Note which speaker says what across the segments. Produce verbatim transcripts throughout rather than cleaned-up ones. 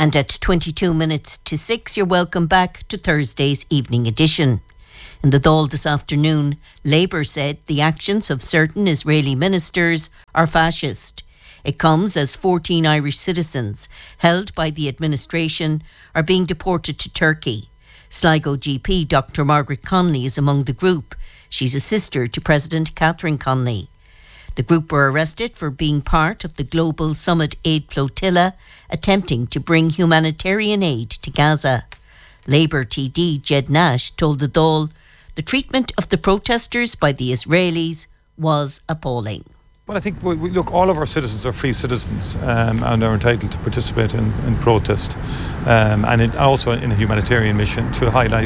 Speaker 1: And at twenty-two minutes to six, you're welcome back to Thursday's evening edition. In the Dáil this afternoon, Labour said the actions of certain Israeli ministers are fascist. It comes as fourteen Irish citizens held by the administration are being deported to Turkey. Sligo G P Doctor Margaret Connolly is among the group. She's a sister to President Catherine Connolly. The group were arrested for being part of the Global Summit Aid Flotilla attempting to bring humanitarian aid to Gaza. Labour T D Jed Nash told the Dáil the treatment of the protesters by the Israelis was appalling.
Speaker 2: Well, I think, we, we, look, all of our citizens are free citizens um, and are entitled to participate in, in protest um, and in, also in a humanitarian mission to highlight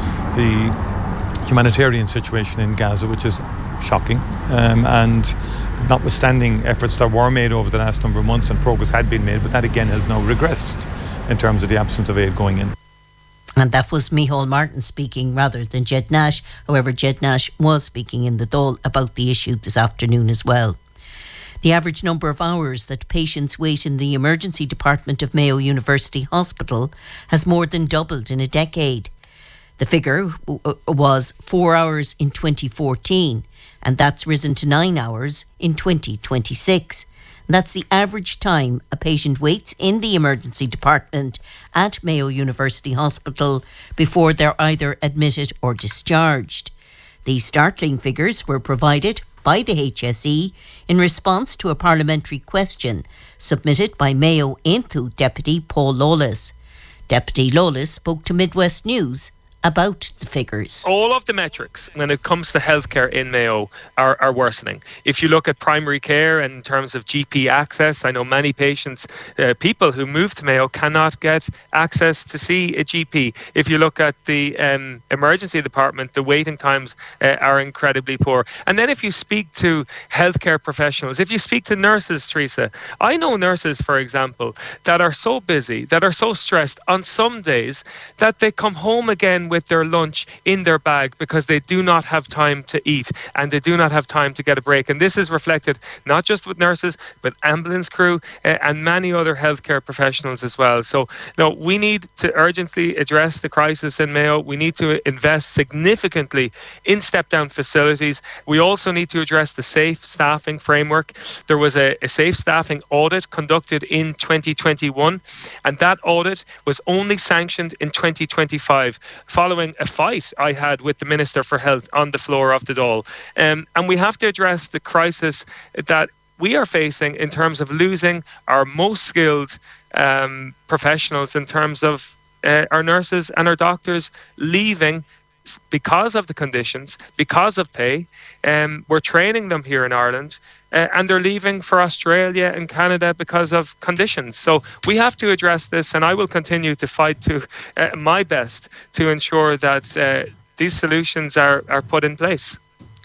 Speaker 2: the humanitarian situation in Gaza, which is shocking. Um, and notwithstanding efforts that were made over the last number of months and progress had been made, but that again has now regressed in terms of the absence of aid going in.
Speaker 1: And that was Micheál Martin speaking rather than Jed Nash. However, Jed Nash was speaking in the Dáil about the issue this afternoon as well. The average number of hours that patients wait in the emergency department of Mayo University Hospital has more than doubled in a decade. The figure was four hours in twenty fourteen, and that's risen to nine hours in twenty twenty-six. That's the average time a patient waits in the emergency department at Mayo University Hospital before they're either admitted or discharged. These startling figures were provided by the H S E in response to a parliamentary question submitted by Mayo Aontú Deputy Paul Lawless. Deputy Lawless spoke to Midwest News about the figures.
Speaker 3: All of the metrics when it comes to healthcare in Mayo are, are worsening. If you look at primary care in terms of G P access, I know many patients, uh, people who move to Mayo cannot get access to see a G P. If you look at the um, emergency department, the waiting times uh, are incredibly poor. And then if you speak to healthcare professionals, if you speak to nurses, Teresa, I know nurses, for example, that are so busy, that are so stressed on some days that they come home again with with their lunch in their bag because they do not have time to eat and they do not have time to get a break. And this is reflected not just with nurses, but ambulance crew uh, and many other healthcare professionals as well. So no, we need to urgently address the crisis in Mayo. We need to invest significantly in step-down facilities. We also need to address the safe staffing framework. There was a, a safe staffing audit conducted in twenty twenty-one, and that audit was only sanctioned in twenty twenty-five. Following a fight I had with the Minister for Health on the floor of the Dáil. Um, and we have to address the crisis that we are facing in terms of losing our most skilled um, professionals, in terms of uh, our nurses and our doctors leaving because of the conditions, because of pay. Um, we're training them here in Ireland. Uh, and they're leaving for Australia and Canada because of conditions. So we have to address this, and I will continue to fight to uh, my best to ensure that uh, these solutions are, are put in place.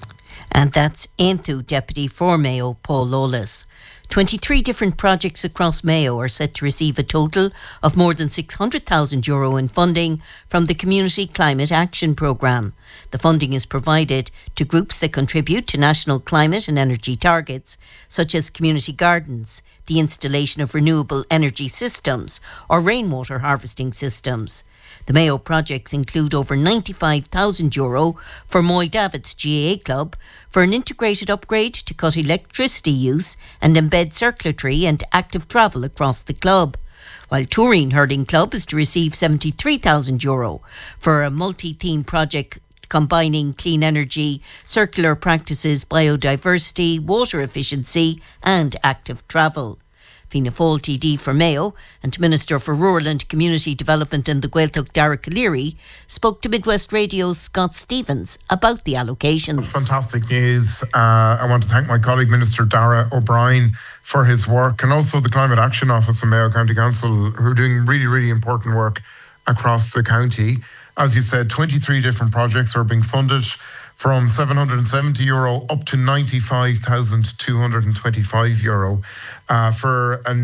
Speaker 1: And that's Aontú Deputy for Mayo, Paul Lawless. twenty-three different projects across Mayo are set to receive a total of more than six hundred thousand euro in funding from the Community Climate Action Programme. The funding is provided to groups that contribute to national climate and energy targets, such as community gardens, the installation of renewable energy systems or rainwater harvesting systems. The Mayo projects include over ninety-five thousand euro for Moy Davids G A A Club for an integrated upgrade to cut electricity use and embed circulatory and active travel across the club, while Turin Hurling Club is to receive seventy-three thousand euro for a multi-theme project combining clean energy, circular practices, biodiversity, water efficiency and active travel. Fianna Fáil T D for Mayo and Minister for Rural and Community Development in the Gaeltacht Dara Calleary spoke to Midwest Radio's Scott Stevens about the allocations.
Speaker 4: Fantastic news. Uh, I want to thank my colleague Minister Dara O'Brien for his work, and also the Climate Action Office in Mayo County Council, who are doing really, really important work across the county. As you said, twenty-three different projects are being funded from seven hundred seventy euro up to ninety-five thousand two hundred twenty-five euro uh, for an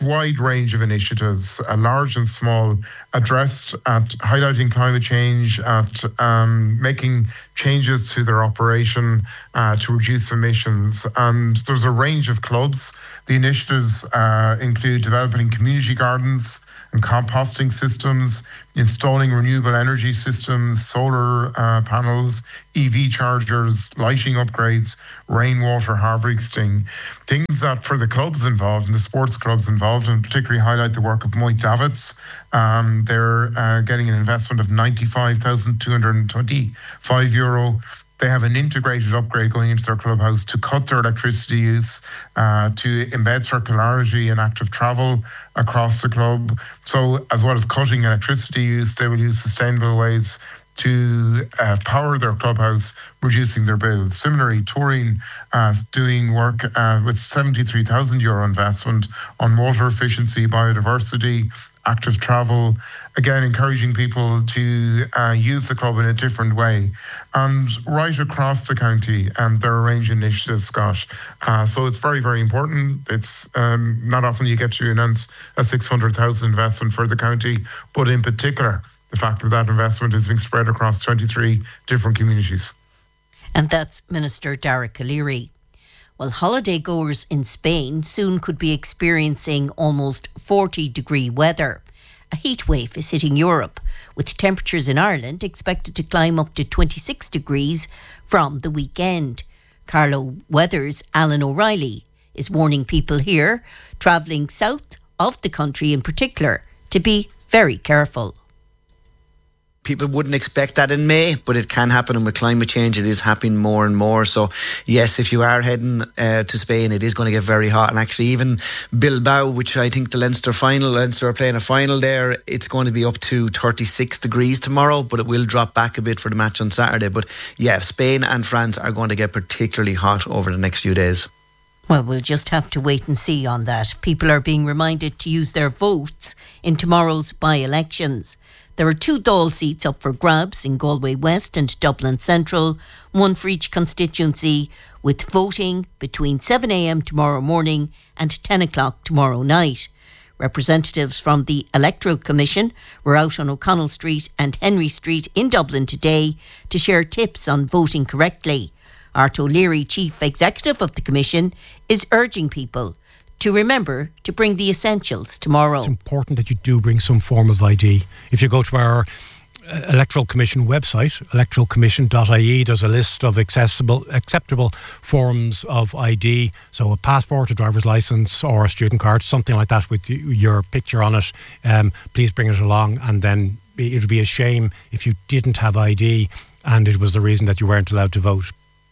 Speaker 4: wide range of initiatives, uh, large and small, addressed at highlighting climate change, at um, making changes to their operation uh, to reduce emissions. And there's a range of clubs. The initiatives uh, include developing community gardens and composting systems, installing renewable energy systems, solar uh, panels, E V chargers, lighting upgrades, rainwater harvesting. Things that for the clubs involved and the sports clubs involved, and particularly highlight the work of Moit Davids. Um, they're uh, getting an investment of ninety-five thousand two hundred twenty-five euro. They have an integrated upgrade going into their clubhouse to cut their electricity use, uh, to embed circularity and active travel across the club. So as well as cutting electricity use, they will use sustainable ways to uh, power their clubhouse, reducing their bills. Similarly, Turin uh, doing work uh, with seventy-three thousand euro investment on water efficiency, biodiversity, active travel, again, encouraging people to uh, use the club in a different way. And right across the county, um, there are a range of initiatives, Scott. Uh, so it's very, very important. It's um, not often you get to announce a six hundred thousand investment for the county, but in particular, the fact that that investment is being spread across twenty-three different communities.
Speaker 1: And that's Minister Dara Calleary. Well, holiday goers in Spain soon could be experiencing almost forty degree weather. A heat wave is hitting Europe, with temperatures in Ireland expected to climb up to twenty-six degrees from the weekend. Carlo Weather's Alan O'Reilly is warning people here, travelling south of the country in particular, to be very careful.
Speaker 5: People wouldn't expect that in May, but it can happen, and with climate change it is happening more and more. So yes, if you are heading uh, to Spain, it is going to get very hot. And actually even Bilbao, which I think the Leinster final, Leinster are playing a final there, it's going to be up to thirty-six degrees tomorrow, but it will drop back a bit for the match on Saturday. But yeah, Spain and France are going to get particularly hot over the next few days.
Speaker 1: Well, we'll just have to wait and see on that. People are being reminded to use their votes in tomorrow's by-elections. There are two Dáil seats up for grabs in Galway West and Dublin Central, one for each constituency, with voting between seven a.m. tomorrow morning and ten o'clock tomorrow night. Representatives from the Electoral Commission were out on O'Connell Street and Henry Street in Dublin today to share tips on voting correctly. Art O'Leary, Chief Executive of the Commission, is urging people to remember to bring the essentials tomorrow.
Speaker 6: It's important that you do bring some form of I D. If you go to our uh, Electoral Commission website, electoral commission dot I E, there's a list of accessible, acceptable forms of I D. So a passport, a driver's licence or a student card, something like that with your picture on it. Um, please bring it along, and then it would be a shame if you didn't have I D and it was the reason that you weren't allowed to vote.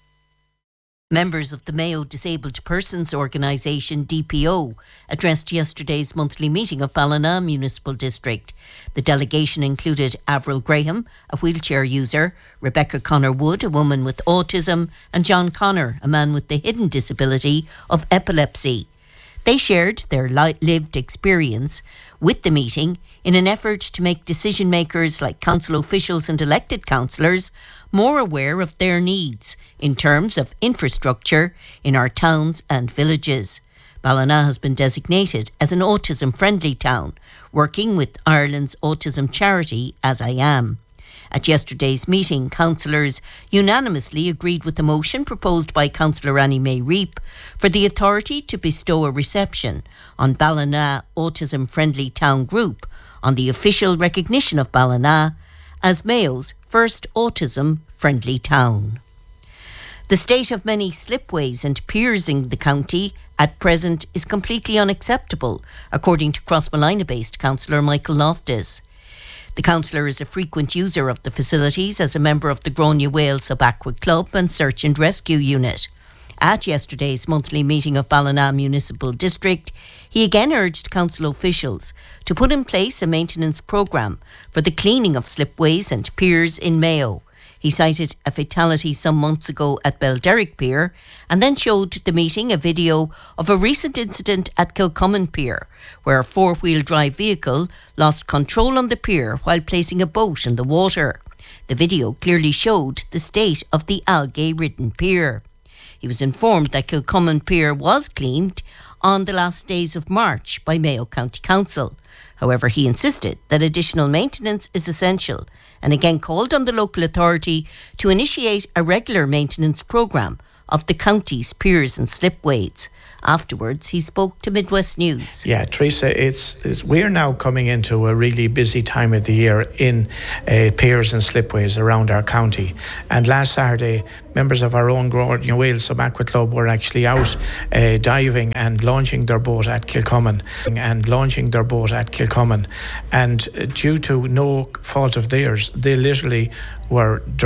Speaker 1: Members of the Mayo Disabled Persons Organisation, D P O, addressed yesterday's monthly meeting of Ballina Municipal District. The delegation included Avril Graham, a wheelchair user, Rebecca Connor-Wood, a woman with autism, and John Connor, a man with the hidden disability of epilepsy. They shared their li- lived experience with the meeting in an effort to make decision makers like council officials and elected councillors more aware of their needs in terms of infrastructure in our towns and villages. Ballina has been designated as an autism-friendly town, working with Ireland's autism charity As I Am. At yesterday's meeting, councillors unanimously agreed with the motion proposed by Councillor Annie May Reap for the authority to bestow a reception on Ballina Autism Friendly Town Group on the official recognition of Ballina as Mayo's first autism friendly town. The state of many slipways and piers in the county at present is completely unacceptable, according to Crossmolina-based councillor Michael Loftus. The councillor is a frequent user of the facilities as a member of the Grania Whale Sub-Aqua Club and Search and Rescue Unit. At yesterday's monthly meeting of Ballina Municipal District, he again urged council officials to put in place a maintenance programme for the cleaning of slipways and piers in Mayo. He cited a fatality some months ago at Belderrick Pier and then showed the meeting a video of a recent incident at Kilcommon Pier, where a four-wheel drive vehicle lost control on the pier while placing a boat in the water. The video clearly showed the state of the algae-ridden pier. He was informed that Kilcommon Pier was cleaned on the last days of March by Mayo County Council. However, he insisted that additional maintenance is essential and again called on the local authority to initiate a regular maintenance programme of the county's piers and slipways. Afterwards, he spoke to Midwest News.
Speaker 7: Yeah, Teresa, it's, it's we're now coming into a really busy time of the year in uh, piers and slipways around our county. And last Saturday, members of our own Gordon Wales Sub-Aqua Club were actually out uh, diving and launching their boat at Kilcommon and launching their boat at Kilcommon. And uh, due to no fault of theirs, they literally were